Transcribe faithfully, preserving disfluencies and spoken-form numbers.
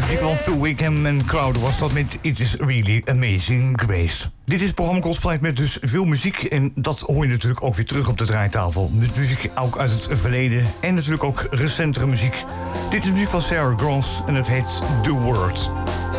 muziek van Phil Wickham en Crowder was dat met It Is Really Amazing Grace. Dit is het programma Gospel met dus veel muziek en dat hoor je natuurlijk ook weer terug op de draaitafel. Met muziek ook uit het verleden en natuurlijk ook recentere muziek. Dit is muziek van Sarah Gross en het heet The Word.